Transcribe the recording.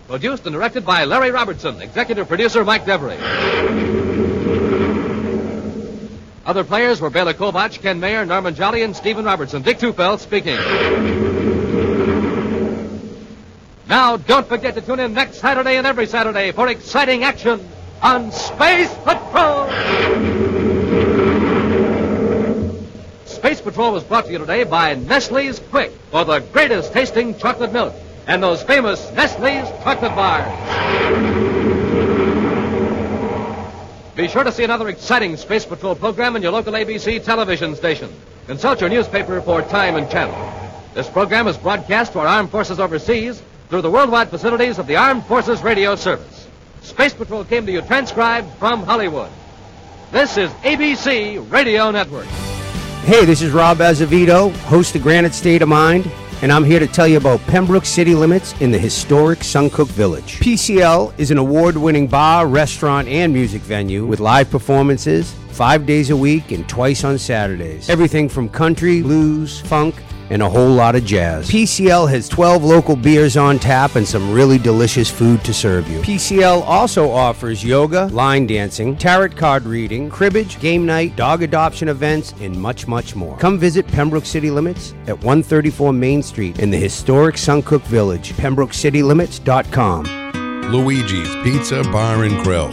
Produced and directed by Larry Robertson, executive producer Mike Devery. Other players were Bela Kovach, Ken Mayer, Norman Jolly, and Stephen Robertson. Dick Tufeld speaking. Now, don't forget to tune in next Saturday and every Saturday for exciting action on Space Patrol! Space Patrol was brought to you today by Nestle's Quick for the greatest tasting chocolate milk and those famous Nestle's chocolate bars. Be sure to see another exciting Space Patrol program in your local ABC television station. Consult your newspaper for time and channel. This program is broadcast to our armed forces overseas through the worldwide facilities of the Armed Forces Radio Service. Space Patrol came to you transcribed from Hollywood. This is ABC Radio Network. Hey, this is Rob Azevedo, host of Granite State of Mind, and I'm here to tell you about Pembroke City Limits in the historic Suncook Village. PCL is an award-winning bar, restaurant, and music venue with live performances 5 days a week and twice on Saturdays. Everything from country, blues, funk, and a whole lot of jazz. PCL has 12 local beers on tap and some really delicious food to serve you. PCL also offers yoga, line dancing, tarot card reading, cribbage, game night, dog adoption events, and much, much more. Come visit Pembroke City Limits at 134 Main Street in the historic Suncook Village. PembrokeCityLimits.com. Luigi's Pizza Bar and Grill.